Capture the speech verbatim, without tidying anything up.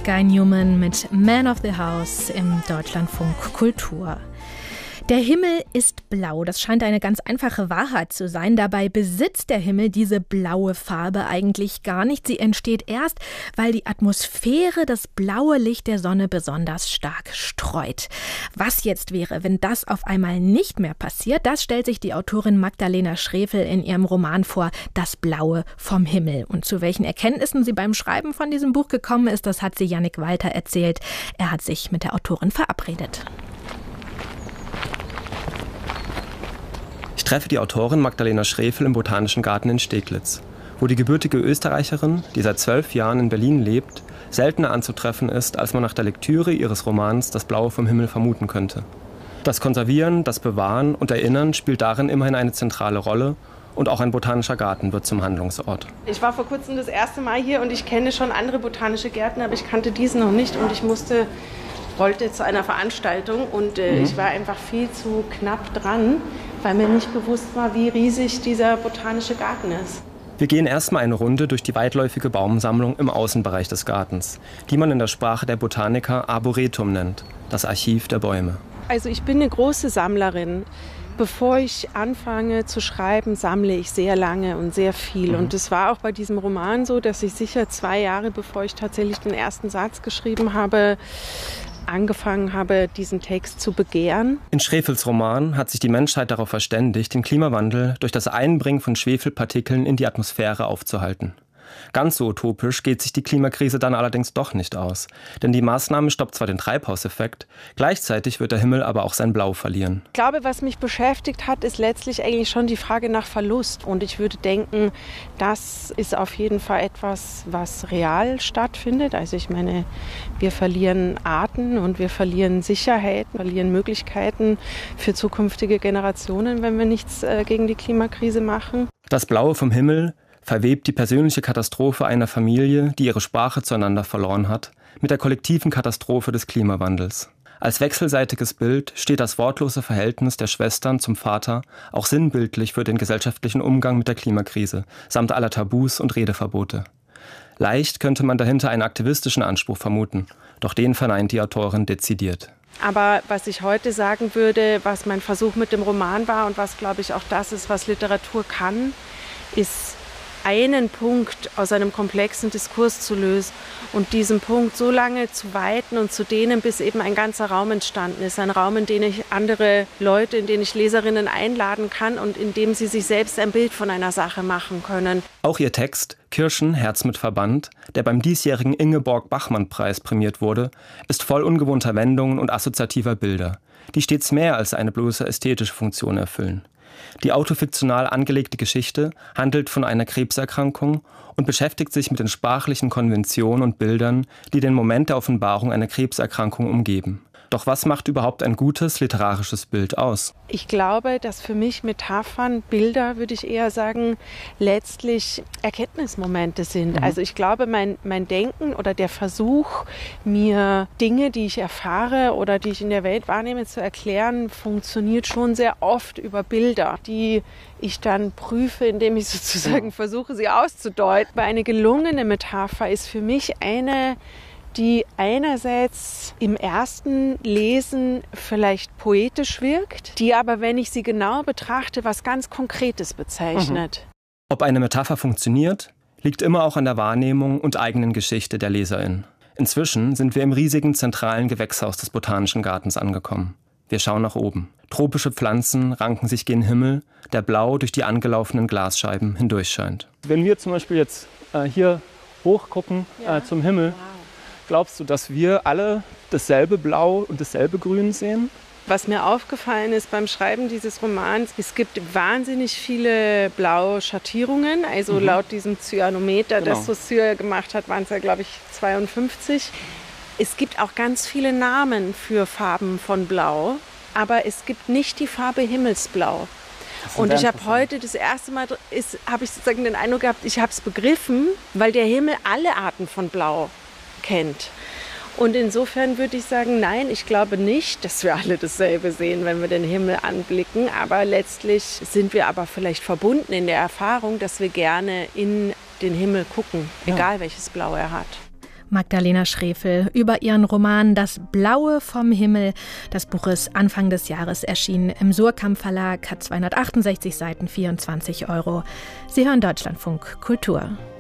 Guy Newman mit Man of the House im Deutschlandfunk Kultur. Der Himmel ist blau. Das scheint eine ganz einfache Wahrheit zu sein. Dabei besitzt der Himmel diese blaue Farbe eigentlich gar nicht. Sie entsteht erst, weil die Atmosphäre das blaue Licht der Sonne besonders stark streut. Was jetzt wäre, wenn das auf einmal nicht mehr passiert, das stellt sich die Autorin Magdalena Schrefel in ihrem Roman vor, Das Blaue vom Himmel. Und zu welchen Erkenntnissen sie beim Schreiben von diesem Buch gekommen ist, das hat sie Jannik Walter erzählt. Er hat sich mit der Autorin verabredet. Ich treffe die Autorin Magdalena Schrefel im Botanischen Garten in Steglitz, wo die gebürtige Österreicherin, die seit zwölf Jahren in Berlin lebt, seltener anzutreffen ist, als man nach der Lektüre ihres Romans Das Blaue vom Himmel vermuten könnte. Das Konservieren, das Bewahren und Erinnern spielt darin immerhin eine zentrale Rolle und auch ein botanischer Garten wird zum Handlungsort. Ich war vor kurzem das erste Mal hier und ich kenne schon andere botanische Gärten, aber ich kannte diesen noch nicht und ich musste... wollte zu einer Veranstaltung und äh, mhm. ich war einfach viel zu knapp dran, weil mir nicht bewusst war, wie riesig dieser botanische Garten ist. Wir gehen erstmal eine Runde durch die weitläufige Baumsammlung im Außenbereich des Gartens, die man in der Sprache der Botaniker Arboretum nennt, das Archiv der Bäume. Also ich bin eine große Sammlerin. Bevor ich anfange zu schreiben, sammle ich sehr lange und sehr viel. Mhm. Und es war auch bei diesem Roman so, dass ich sicher zwei Jahre, bevor ich tatsächlich den ersten Satz geschrieben habe, angefangen habe, diesen Text zu begehren. In Schrefels Roman hat sich die Menschheit darauf verständigt, den Klimawandel durch das Einbringen von Schwefelpartikeln in die Atmosphäre aufzuhalten. Ganz so utopisch geht sich die Klimakrise dann allerdings doch nicht aus. Denn die Maßnahme stoppt zwar den Treibhauseffekt, gleichzeitig wird der Himmel aber auch sein Blau verlieren. Ich glaube, was mich beschäftigt hat, ist letztlich eigentlich schon die Frage nach Verlust. Und ich würde denken, das ist auf jeden Fall etwas, was real stattfindet. Also ich meine, wir verlieren Arten und wir verlieren Sicherheit, verlieren Möglichkeiten für zukünftige Generationen, wenn wir nichts äh, gegen die Klimakrise machen. Das Blaue vom Himmel verwebt die persönliche Katastrophe einer Familie, die ihre Sprache zueinander verloren hat, mit der kollektiven Katastrophe des Klimawandels. Als wechselseitiges Bild steht das wortlose Verhältnis der Schwestern zum Vater auch sinnbildlich für den gesellschaftlichen Umgang mit der Klimakrise, samt aller Tabus und Redeverbote. Leicht könnte man dahinter einen aktivistischen Anspruch vermuten, doch den verneint die Autorin dezidiert. Aber was ich heute sagen würde, was mein Versuch mit dem Roman war und was, glaube ich, auch das ist, was Literatur kann, ist einen Punkt aus einem komplexen Diskurs zu lösen und diesen Punkt so lange zu weiten und zu dehnen, bis eben ein ganzer Raum entstanden ist. Ein Raum, in den ich andere Leute, in den ich Leserinnen einladen kann und in dem sie sich selbst ein Bild von einer Sache machen können. Auch ihr Text Kirschen, Herz mit Verband, der beim diesjährigen Ingeborg-Bachmann-Preis prämiert wurde, ist voll ungewohnter Wendungen und assoziativer Bilder, die stets mehr als eine bloße ästhetische Funktion erfüllen. Die autofiktional angelegte Geschichte handelt von einer Krebserkrankung und beschäftigt sich mit den sprachlichen Konventionen und Bildern, die den Moment der Offenbarung einer Krebserkrankung umgeben. Doch was macht überhaupt ein gutes literarisches Bild aus? Ich glaube, dass für mich Metaphern, Bilder, würde ich eher sagen, letztlich Erkenntnismomente sind. Mhm. Also ich glaube, mein, mein Denken oder der Versuch, mir Dinge, die ich erfahre oder die ich in der Welt wahrnehme, zu erklären, funktioniert schon sehr oft über Bilder, die ich dann prüfe, indem ich sozusagen versuche, sie auszudeuten. Aber eine gelungene Metapher ist für mich eine, die einerseits im ersten Lesen vielleicht poetisch wirkt, die aber, wenn ich sie genau betrachte, was ganz Konkretes bezeichnet. Mhm. Ob eine Metapher funktioniert, liegt immer auch an der Wahrnehmung und eigenen Geschichte der Leserin. Inzwischen sind wir im riesigen zentralen Gewächshaus des Botanischen Gartens angekommen. Wir schauen nach oben. Tropische Pflanzen ranken sich gen Himmel, der blau durch die angelaufenen Glasscheiben hindurchscheint. Wenn wir zum Beispiel jetzt äh, hier hochgucken ja. äh, zum Himmel, wow. Glaubst du, dass wir alle dasselbe Blau und dasselbe Grün sehen? Was mir aufgefallen ist beim Schreiben dieses Romans, es gibt wahnsinnig viele blaue Schattierungen. Also mhm. laut diesem Cyanometer, genau. das Saussure gemacht hat, waren es ja, glaube ich, zweiundfünfzig. Es gibt auch ganz viele Namen für Farben von Blau, aber es gibt nicht die Farbe Himmelsblau. Und ich habe heute das erste Mal, habe ich sozusagen den Eindruck gehabt, ich habe es begriffen, weil der Himmel alle Arten von Blau kennt. Und insofern würde ich sagen, nein, ich glaube nicht, dass wir alle dasselbe sehen, wenn wir den Himmel anblicken. Aber letztlich sind wir aber vielleicht verbunden in der Erfahrung, dass wir gerne in den Himmel gucken, egal ja. welches Blau er hat. Magdalena Schrefel über ihren Roman »Das Blaue vom Himmel«. Das Buch ist Anfang des Jahres erschienen im Suhrkamp Verlag, hat zweihundertachtundsechzig Seiten, vierundzwanzig Euro. Sie hören Deutschlandfunk Kultur.